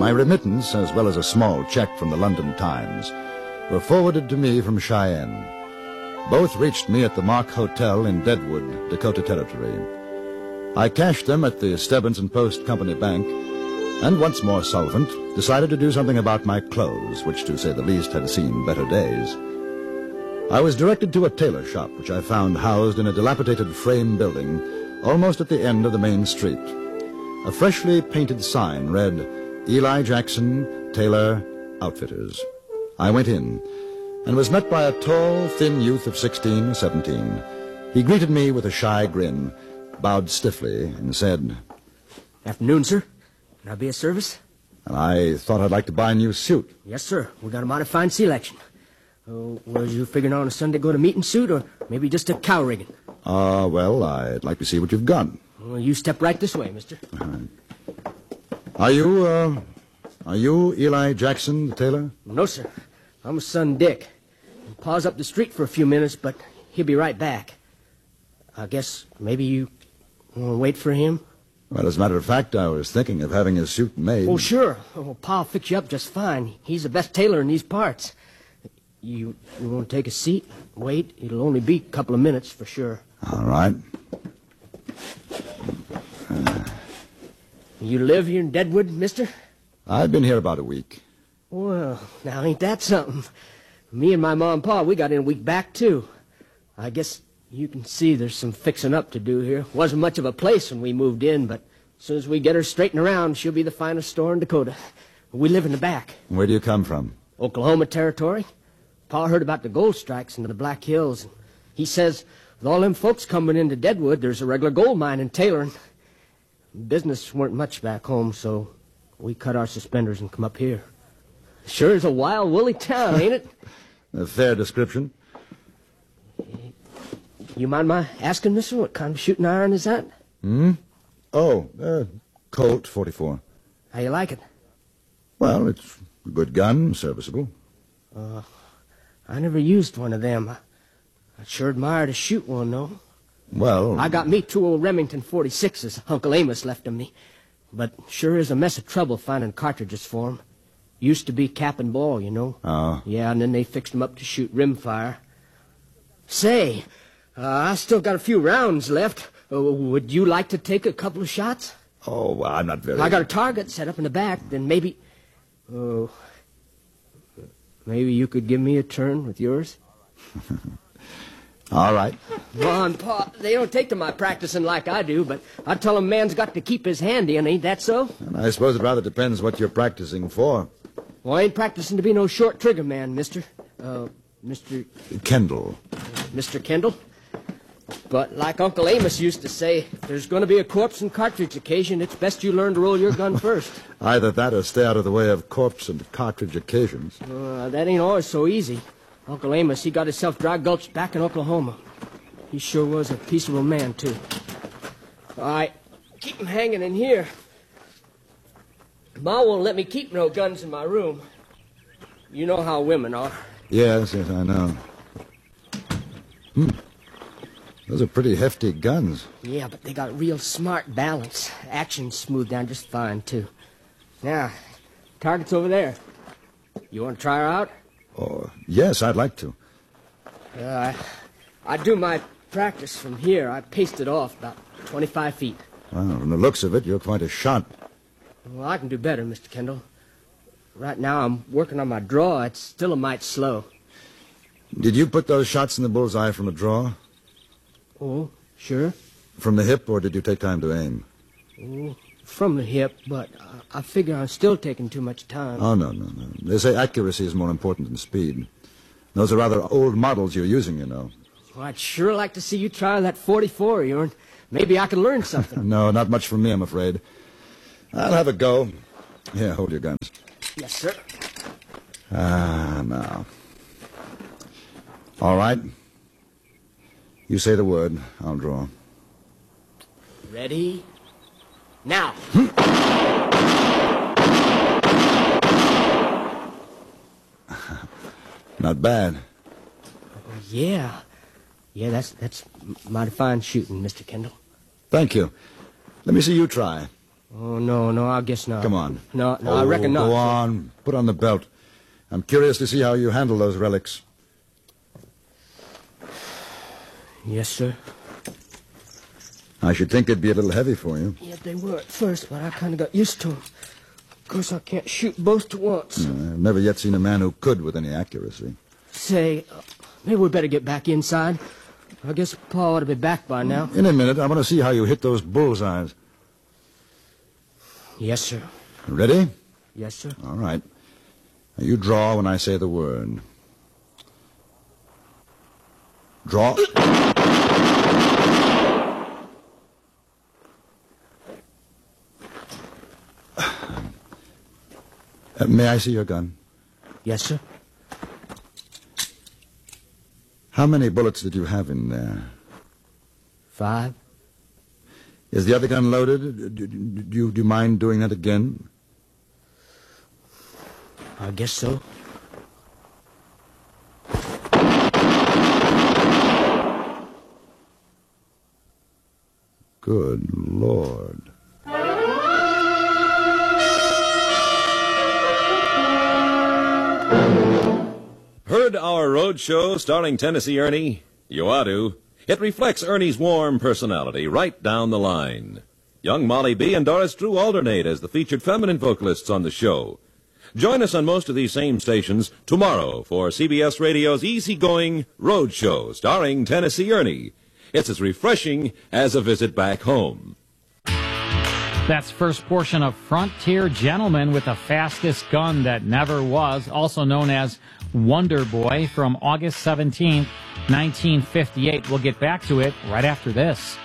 My remittance, as well as a small check from the London Times, were forwarded to me from Cheyenne. Both reached me at the Mark Hotel in Deadwood, Dakota Territory. I cashed them at the Stebbins and Post Company Bank, and once more solvent, decided to do something about my clothes, which, to say the least, had seen better days. I was directed to a tailor shop, which I found housed in a dilapidated frame building almost at the end of the main street. A freshly painted sign read, Eli Jackson, Tailor, Outfitters. I went in and was met by a tall, thin youth of 16 or 17. He greeted me with a shy grin, bowed stiffly, and said, "Afternoon, sir. Can I be of service?" And I thought I'd like to buy a new suit. "Yes, sir. We got a mighty fine selection. Was you figuring on a Sunday go to meeting suit, or maybe just a cow rigging?" Well, I'd like to see what you've got. Well, you step right this way, mister. Are you Eli Jackson, the tailor? No, sir. I'm his son, Dick. Pa's up the street for a few minutes, but he'll be right back. I guess maybe you want to wait for him? Well, as a matter of fact, I was thinking of having his suit made. Oh, sure. Pa'll fix you up just fine. He's the best tailor in these parts. You want to take a seat? Wait. It'll only be a couple of minutes for sure. All right. You live here in Deadwood, mister? I've been here about a week. Well, now ain't that something? Me and my mom and pa, we got in a week back, too. I guess you can see there's some fixing up to do here. Wasn't much of a place when we moved in, but as soon as we get her straightened around, she'll be the finest store in Dakota. We live in the back. Where do you come from? Oklahoma Territory. Pa heard about the gold strikes into the Black Hills. And he says, with all them folks coming into Deadwood, there's a regular gold mine in tailoring. Business weren't much back home, so we cut our suspenders and come up here. Sure is a wild, woolly town, ain't it? A fair description. You mind my asking, mister, what kind of shooting iron is that? Colt 44. How you like it? Well, it's a good gun, serviceable. I never used one of them. I'd sure admire to shoot one, though. Well, I got me 2 old Remington 46s Uncle Amos left of me. But sure is a mess of trouble finding cartridges for 'em. Used to be cap and ball, you know. Oh. Yeah, and then they fixed 'em up to shoot rimfire. Say, I still got a few rounds left. Would you like to take a couple of shots? Oh, well, I'm not very... I got a target set up in the back, then maybe... maybe you could give me a turn with yours? All right. Come on, Pa. They don't take to my practicing like I do, but I tell 'em man's got to keep his hand in, ain't that so? And I suppose it rather depends what you're practicing for. Well, I ain't practicing to be no short trigger man, mister. Mr. Kendall. Mr. Kendall? But like Uncle Amos used to say, if there's going to be a corpse and cartridge occasion, it's best you learn to roll your gun first. Either that or stay out of the way of corpse and cartridge occasions. That ain't always so easy. Uncle Amos, he got himself dry gulched back in Oklahoma. He sure was a peaceable man, too. All right, keep him hanging in here. Ma won't let me keep no guns in my room. You know how women are. Yes, I know. Those are pretty hefty guns. Yeah, but they got real smart balance. Action's smoothed down just fine, too. Now, target's over there. You want to try her out? Oh, yes, I'd like to. I do my practice from here. I paced it off about 25 feet. Well, from the looks of it, you're quite a shot. Well, I can do better, Mr. Kendall. Right now, I'm working on my draw. It's still a mite slow. Did you put those shots in the bullseye from a draw? Oh, sure. From the hip, or did you take time to aim? Oh, from the hip, but I figure I'm still taking too much time. Oh, no. They say accuracy is more important than speed. Those are rather old models you're using, you know. Well, I'd sure like to see you try that 44 of yours. Maybe I can learn something. No, not much from me, I'm afraid. I'll have a go. Here, hold your guns. Yes, sir. Now. All right. You say the word. I'll draw. Ready? Now. Not bad. Yeah. Yeah, that's mighty fine shooting, Mr. Kendall. Thank you. Let me see you try. Oh, no, I guess not. Come on. No, I reckon not. Go on. Put on the belt. I'm curious to see how you handle those relics. Yes, sir. I should think they'd be a little heavy for you. Yeah, they were at first, but I kind of got used to them. Of course, I can't shoot both at once. I've never yet seen a man who could with any accuracy. Say, maybe we better get back inside. I guess Pa ought to be back by now. In a minute, I want to see how you hit those bullseyes. Yes, sir. Ready? Yes, sir. All right. Now you draw when I say the word. Draw. May I see your gun? Yes, sir. How many bullets did you have in there? 5. Is the other gun loaded? Do you mind doing that again? I guess so. Good Lord. Heard our road show starring Tennessee Ernie? You ought to. It reflects Ernie's warm personality right down the line. Young Molly B. and Doris Drew alternate as the featured feminine vocalists on the show. Join us on most of these same stations tomorrow for CBS Radio's easygoing road show starring Tennessee Ernie. It's as refreshing as a visit back home. That's first portion of Frontier Gentleman with the Fastest Gun That Never Was, also known as Wonder Boy, from August 17th, 1958. We'll get back to it right after this.